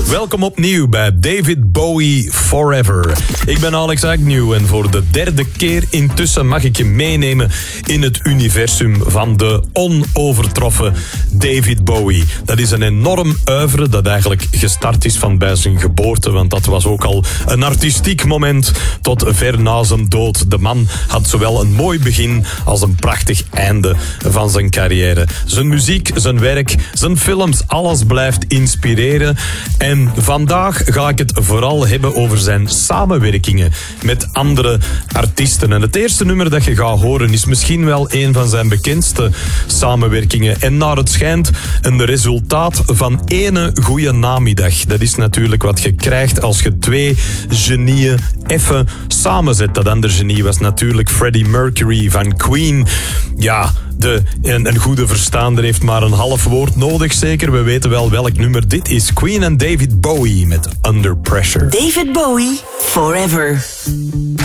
Welkom opnieuw bij David Bowie Forever. Ik ben Alex Agnew en voor de derde keer intussen mag ik je meenemen in het universum van de onovertroffen David Bowie. Dat is een enorm oeuvre dat eigenlijk gestart is van bij zijn geboorte, want dat was ook al een artistiek moment tot ver na zijn dood. De man had zowel een mooi begin als een prachtig einde van zijn carrière. Zijn muziek, zijn werk, zijn films, alles blijft inspireren. En vandaag ga ik het vooral hebben over zijn samenwerkingen met andere artiesten. En het eerste nummer dat je gaat horen is misschien wel een van zijn bekendste samenwerkingen. En naar het schijnt een resultaat van ene goede namiddag. Dat is natuurlijk wat je krijgt als je twee genieën even samenzet. Dat andere genie was natuurlijk Freddie Mercury van Queen. Ja, een goede verstaander heeft maar een half woord nodig, zeker. We weten wel welk nummer dit is. Queen en David Bowie met Under Pressure. David Bowie, Forever.